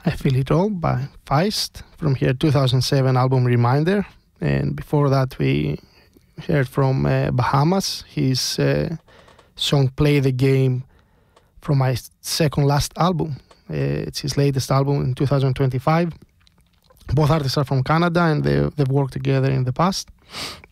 I Feel It All by Feist from her 2007 album Reminder. And before that, we heard from Bahamas, his song Play the Game from my second last album. It's his latest album in 2025. Both artists are from Canada and they've worked together in the past.